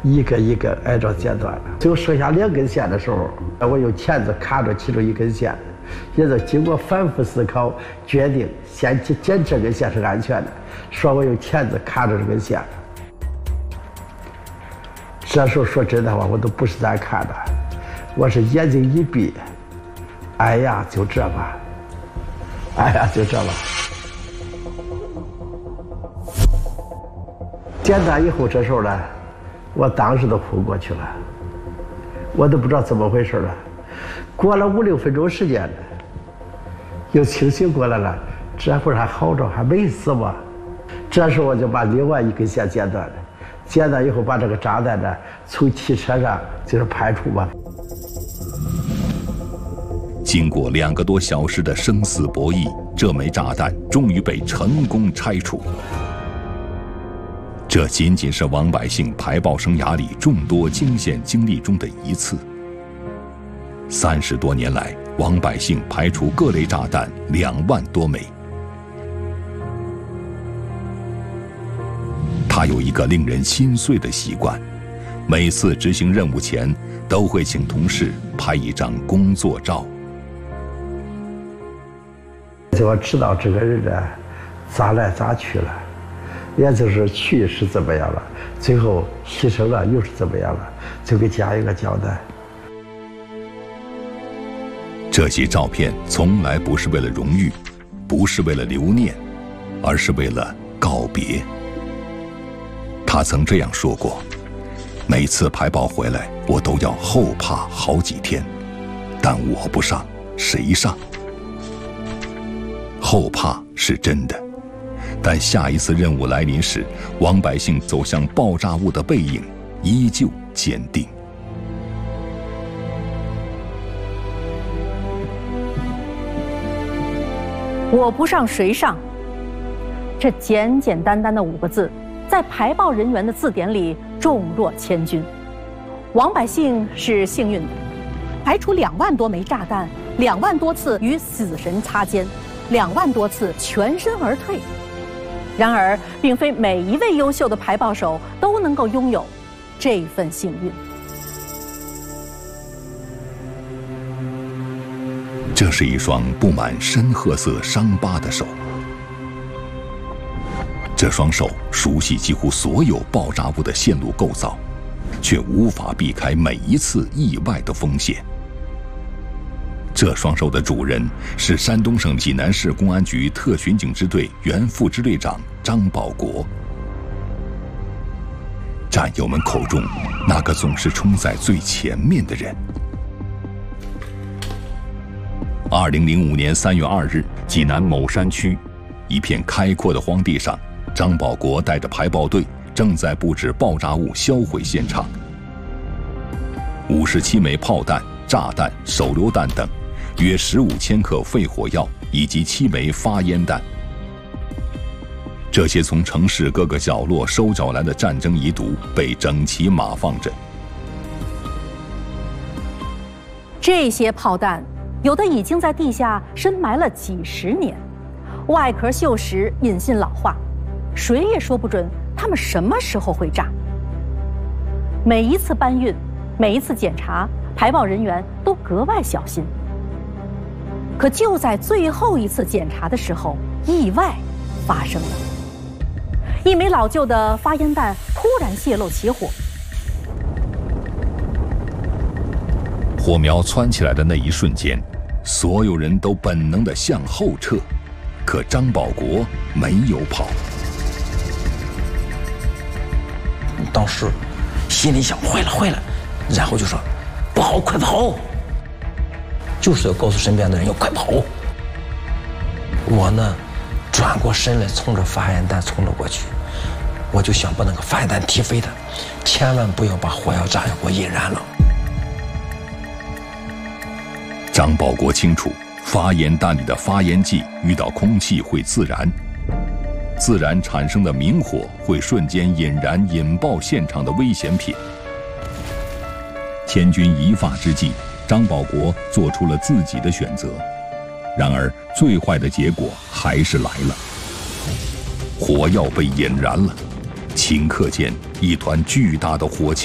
一个一个挨着剪断了。最后剩下2根线的时候，我用钳子卡着其中1根线，也是经过反复思考，决定先剪这根线是安全的，说我用钳子卡着这根线。这时候说真的话，我都不是在看的，我是眼睛一闭，哎呀，就这吧，哎呀，就这吧。剪断以后，这时候呢，我当时都昏过去了，我都不知道怎么回事了。过了5、6分钟时间，又清醒过来了，这会儿还好着，还没死嘛。这时候我就把另外1根线剪断了，剪断以后把这个炸弹呢从汽车上就是排除吧。 经过2个多小时的生死博弈，这枚炸弹终于被成功拆除。这仅仅是王百姓排爆生涯里众多惊险经历中的一次。30多年来，王百姓排除各类炸弹2万多枚。他有一个令人心碎的习惯，每次执行任务前，都会请同事拍一张工作照。 我知道这个人呢，咋来咋去了。也就是去是怎么样了，最后牺牲了又是怎么样了，就给家有个交代。 这些照片从来不是为了荣誉，不是为了留念，而是为了告别。他曾这样说过：每次排爆回来，我都要后怕好几天，但我不上，谁上？后怕是真的。但下一次任务来临时，王百姓走向爆炸物的背影依旧坚定。 我不上谁上？这简简单单的5个字，在排爆人员的字典里重若千钧。王百姓是幸运的，排除2万多枚炸弹，2万多次与死神擦肩，2万多次全身而退。然而，并非每一位优秀的排爆手都能够拥有这份幸运。 这是一双布满深褐色伤疤的手，这双手熟悉几乎所有爆炸物的线路构造，却无法避开每一次意外的风险。这双手的主人是山东省济南市公安局特巡警支队原副支队长张保国。战友们口中那个总是冲在最前面的人。2005年3月2日，济南某山区，一片开阔的荒地上，张保国带着排爆队正在布置爆炸物销毁现场。57枚炮弹、炸弹、手榴弹等，约15千克废火药以及7枚发烟弹。这些从城市各个角落收缴来的战争遗毒被整齐码放着。 这些炮弹，有的已经在地下深埋了几十年，外壳锈蚀，引信老化，谁也说不准它们什么时候会炸。每一次搬运，每一次检查，排爆人员都格外小心。可就在最后一次检查的时候，意外发生了。一枚老旧的发烟弹突然泄漏起火， 火苗蹿起来的那一瞬间，所有人都本能地向后撤，可张保国没有跑。 当时心里想坏了坏了，然后就说不好，快跑！就是要告诉身边的人要快跑。我呢，转过身来，冲着发烟弹冲了过去。我就想把那个发烟弹踢飞它，千万不要把火药炸药给我引燃了。 张保国清楚，发烟弹里的发烟剂遇到空气会自燃，自燃产生的明火会瞬间引燃引爆现场的危险品。千钧一发之际，张保国做出了自己的选择，然而最坏的结果还是来了，火药被引燃了，顷刻间一团巨大的火球